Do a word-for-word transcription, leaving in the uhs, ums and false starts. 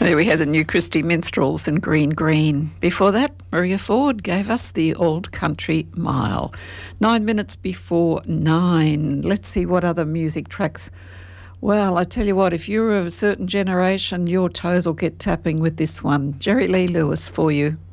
There we had the New Christie Minstrels and Green Green. Before that, Maria Ford gave us the Old Country Mile. Nine minutes before nine. Let's see what other music tracks. Well, I tell you what, if you're of a certain generation, your toes will get tapping with this one. Jerry Lee Lewis for you.